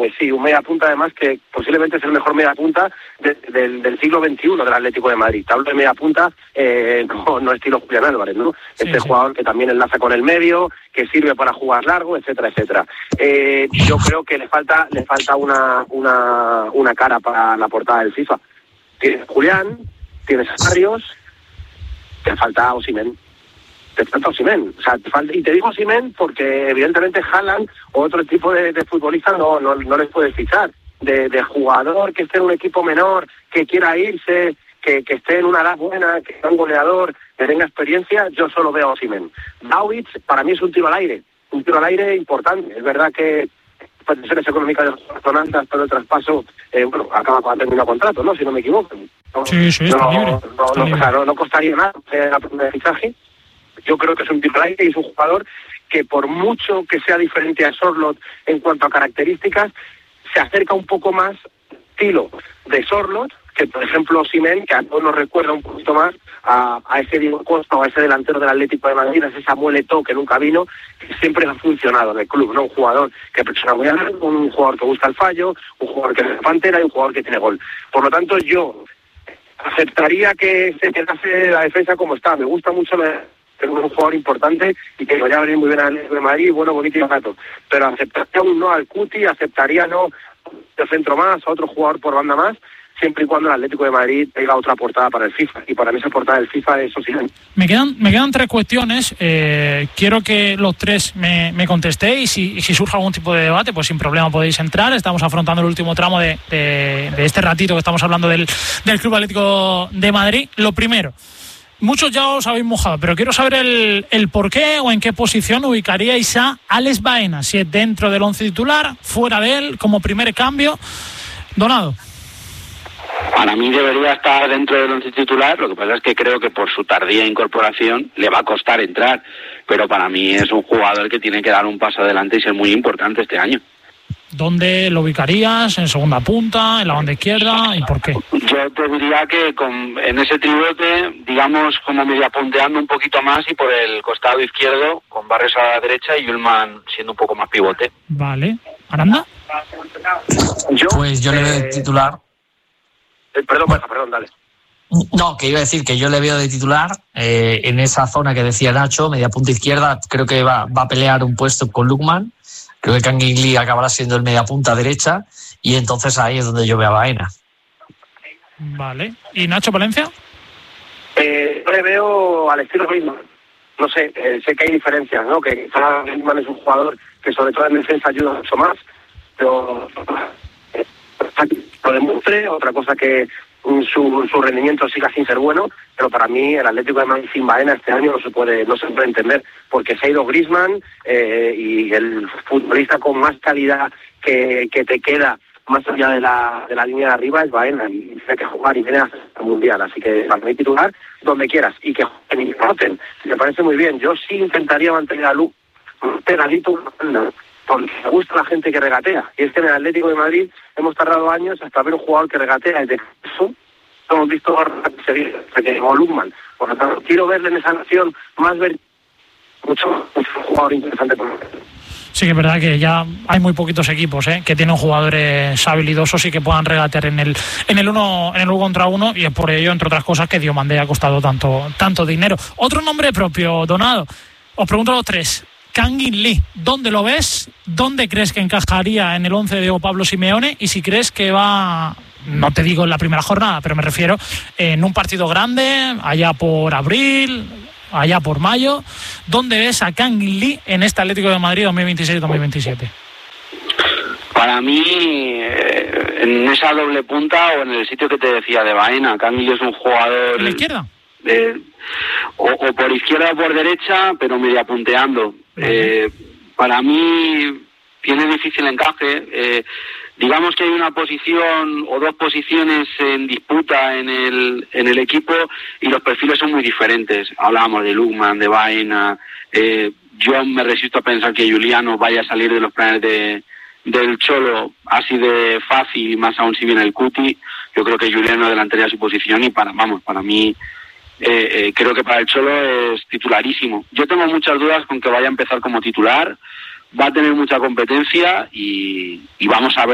Pues sí, un mediapunta además que posiblemente es el mejor mediapunta del siglo XXI del Atlético de Madrid. Te hablo de mediapunta, no estilo Julián Álvarez, ¿no? Sí. Jugador que también enlaza con el medio, que sirve para jugar largo, etcétera, etcétera. Yo creo que le falta una cara para la portada del FIFA. Tienes Julián, tienes a Barrios, te falta Osimhen. O sea, y te digo Osimhen porque evidentemente Haaland o otro tipo de futbolista no les puedes fichar. De jugador que esté en un equipo menor, que quiera irse, que esté en una edad buena, que sea un goleador, que tenga experiencia, yo solo veo a Osimhen. Vlahovic para mí es un tiro al aire importante. Es verdad que condiciones económicas de las zonas, pero el traspaso, acaba con terminar contrato, ¿no? Si no me equivoco. Sí, está libre. No costaría nada la primera fichaje. Yo creo que es un tiro al aire y es un jugador que por mucho que sea diferente a Sorloth en cuanto a características, se acerca un poco más estilo de Sorloth que, por ejemplo, Osimhen, que a todos nos recuerda un poquito más a ese Diego Costa o a ese delantero del Atlético de Madrid, a ese Samuel Eto'o que nunca vino, que siempre ha funcionado en el club, ¿no? Un jugador que presiona muy alto, un jugador que busca el fallo, un jugador que es pantera y un jugador que tiene gol. Por lo tanto, yo aceptaría que se quedase la defensa como está. Me gusta mucho es un jugador importante y que vaya a venir muy bien al Atlético de Madrid, bueno, bonito y barato. Pero aceptaría un no al Cuti, aceptaría no de centro más, a otro jugador por banda más, siempre y cuando el Atlético de Madrid tenga otra portada para el FIFA. Y para mí esa portada del FIFA es Osimhen. Me quedan tres cuestiones. Quiero que los tres me contestéis y si surge algún tipo de debate, pues sin problema podéis entrar. Estamos afrontando el último tramo de este ratito que estamos hablando del Club Atlético de Madrid. Lo primero, muchos ya os habéis mojado, pero quiero saber el por qué o en qué posición ubicaríais a Alex Baena, si es dentro del once titular, fuera de él, como primer cambio. Donado. Para mí debería estar dentro del once titular, lo que pasa es que creo que por su tardía incorporación le va a costar entrar, pero para mí es un jugador que tiene que dar un paso adelante y ser muy importante este año. ¿Dónde lo ubicarías? ¿En segunda punta? ¿En la banda izquierda? ¿Y por qué? Yo te diría que en ese tribote, digamos, como media punteando un poquito más y por el costado izquierdo, con Barrios a la derecha y Ullman siendo un poco más pivote. Vale. ¿Aranda? Yo le veo de titular. Perdón, dale. No, que iba a decir que yo le veo de titular en esa zona que decía Nacho, media punta izquierda. Creo que va a pelear un puesto con Lookman. Creo que Kangin Lee acabará siendo el media punta derecha y entonces ahí es donde yo veo a Baena. Vale. ¿Y Nacho Palencia? Yo le veo al estilo Griezmann. No sé, sé que hay diferencias, ¿no? Que Griezmann es un jugador que sobre todo en defensa ayuda mucho más, pero lo demuestre, otra cosa que su rendimiento siga sin ser bueno, pero para mí el Atlético de Madrid sin Baena este año no se puede entender, porque se ha ido Griezmann y el futbolista con más calidad que te queda más allá de la línea de arriba es Baena, y tiene que jugar y viene a el Mundial, así que para mí titular donde quieras y que jueguen y roten, me parece muy bien. Yo sí intentaría mantener a Lu pegadito, porque me gusta la gente que regatea, y es que en el Atlético de Madrid hemos tardado años hasta ver un jugador que regatea, y de eso hemos visto que Lookman. Por lo tanto, quiero verle en esa nación más mucho un jugador interesante por Sí que es verdad que ya hay muy poquitos equipos que tienen jugadores habilidosos y que puedan regatear en el uno contra uno, y es por ello, entre otras cosas, que Diomandé ha costado tanto dinero. Otro nombre propio, Donado. Os pregunto a los tres. Kangin Lee, ¿dónde lo ves? ¿Dónde crees que encajaría en el 11 de Diego Pablo Simeone? Y si crees que va, no te digo en la primera jornada, pero me refiero en un partido grande, allá por abril, allá por mayo, ¿dónde ves a Kangin Lee en este Atlético de Madrid 2026-2027? Para mí, en esa doble punta o en el sitio que te decía de Baena, Kangin Lee es un jugador... ¿En la izquierda? O por izquierda o por derecha, pero media punteando. Para mí tiene difícil encaje. Digamos que hay una posición o dos posiciones en disputa en el equipo y los perfiles son muy diferentes. Hablábamos de Lookman, de Baena. Yo me resisto a pensar que Juliano vaya a salir de los planes del Cholo así de fácil, más aún si viene el Cuti. Yo creo que Juliano adelantaría su posición y para mí creo que para el Cholo es titularísimo. Yo tengo muchas dudas con que vaya a empezar como titular, va a tener mucha competencia y vamos a ver